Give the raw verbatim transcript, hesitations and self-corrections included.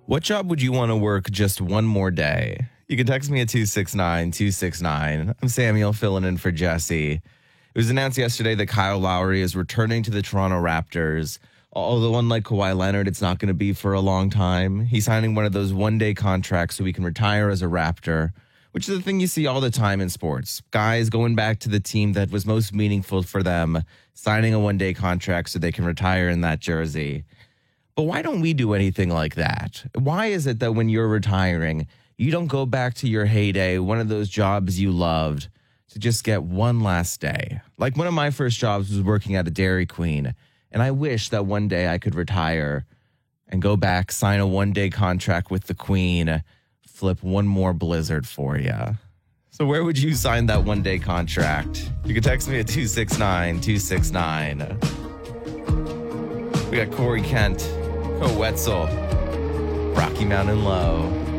What job would you want to work just one more day? You can text me at two six nine, two six nine. I'm Samuel filling in for Jesse. It was announced yesterday that Kyle Lowry is returning to the Toronto Raptors. Although unlike Kawhi Leonard, it's not going to be for a long time. He's signing one of those one-day contracts so he can retire as a Raptor, which is the thing you see all the time in sports. Guys going back to the team that was most meaningful for them, signing a one-day contract so they can retire in that jersey. But why don't we do anything like that? Why is it that when you're retiring, you don't go back to your heyday, one of those jobs you loved, to just get one last day? Like one of my first jobs was working at a Dairy Queen, and I wish that one day I could retire and go back, sign a one-day contract with the Queen, flip one more Blizzard for you. So where would you sign that one-day contract? You can text me at two six nine, two six nine. We got Corey Kent, Co Wetzel, Rocky Mountain Low.